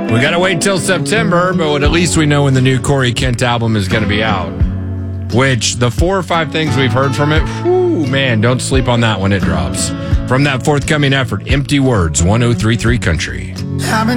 We got to wait till September, but at least we know when the new Corey Kent album is going to be out. Which, the 4 or 5 things we've heard from it, whew, man, don't sleep on that when it drops. From that forthcoming effort, Empty Words, 103.3 Country.